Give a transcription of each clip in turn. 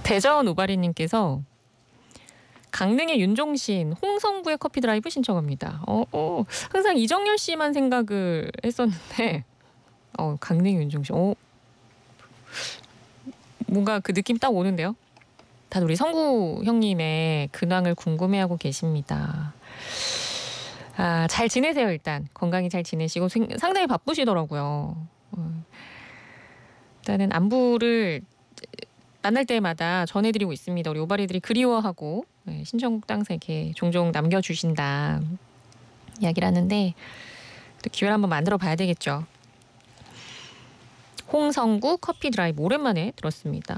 대전 오바리님께서 강릉의 윤종신, 홍성구의 커피 드라이브 신청합니다. 항상 이정열 씨만 생각을 했었는데 강릉의 윤종신. 뭔가 그 느낌 딱 오는데요. 다들 우리 성구 형님의 근황을 궁금해하고 계십니다. 잘 지내세요. 일단 건강히 잘 지내시고 상당히 바쁘시더라고요. 일단은 안부를 만날 때마다 전해드리고 있습니다. 우리 오바리들이 그리워하고 신청곡 땅에 이렇게 종종 남겨주신다 이야기를 하는데 또 기회를 한번 만들어 봐야 되겠죠. 홍성구 커피 드라이브 오랜만에 들었습니다.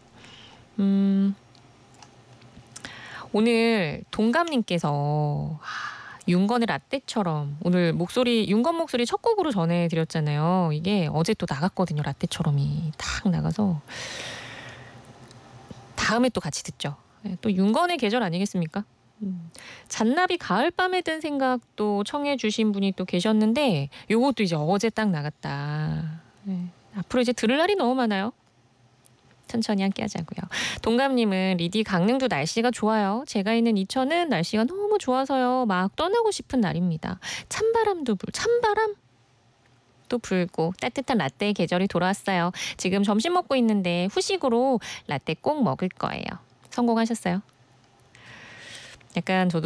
오늘 동감님께서 윤건의 라떼처럼 오늘 윤건 목소리 첫 곡으로 전해드렸잖아요. 이게 어제 또 나갔거든요. 라떼처럼이 딱 나가서 다음에 또 같이 듣죠. 또 윤건의 계절 아니겠습니까? 잔나비 가을밤에 든 생각도 청해 주신 분이 또 계셨는데 요것도 이제 어제 딱 나갔다. 앞으로 이제 들을 날이 너무 많아요. 천천히 함께 하자고요. 동감님은 리디 강릉도 날씨가 좋아요. 제가 있는 이천은 날씨가 너무 좋아서요. 막 떠나고 싶은 날입니다. 찬바람도 또 불고 따뜻한 라떼의 계절이 돌아왔어요. 지금 점심 먹고 있는데 후식으로 라떼 꼭 먹을 거예요. 성공하셨어요? 약간 저도